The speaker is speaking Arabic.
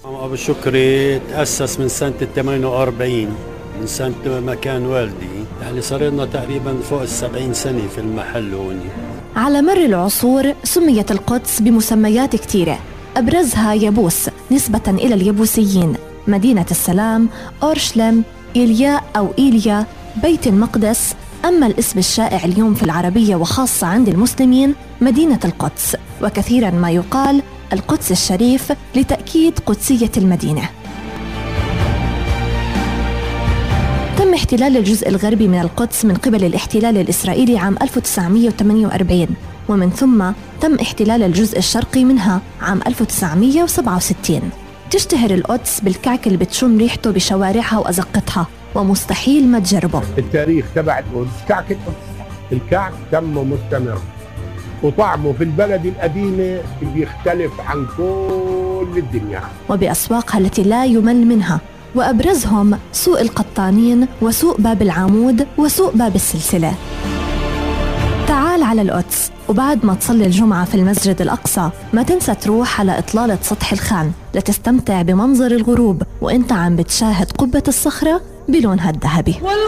أبو شكري تأسس من سنة 48، من سنة مكان والدي، يعني صار لنا تقريبا فوق 70 سنة في المحل هون. على مر العصور سميت القدس بمسميات كتيرة، أبرزها يبوس نسبة إلى اليبوسيين، مدينة السلام، أورشليم، إيليا أو إيليا، بيت المقدس. أما الاسم الشائع اليوم في العربية وخاصة عند المسلمين مدينة القدس، وكثيراً ما يقال القدس الشريف لتأكيد قدسية المدينة. تم احتلال الجزء الغربي من القدس من قبل الاحتلال الإسرائيلي عام 1948، ومن ثم تم احتلال الجزء الشرقي منها عام 1967. تشتهر القدس بالكعك اللي بتشم ريحته بشوارعها وأزقتها، ومستحيل ما تجربه. التاريخ تبع القدس كعك القدس، الكعك تمه مستمر، وطعمه في البلد القديمة بيختلف عن كل الدنيا، وبأسواقها التي لا يمل منها، وأبرزهم سوق القطانين وسوق باب العمود وسوق باب السلسلة. تعال على القدس، وبعد ما تصلي الجمعة في المسجد الأقصى ما تنسى تروح على إطلالة سطح الخان لتستمتع بمنظر الغروب وإنت عم بتشاهد قبة الصخرة بلونها الذهبي.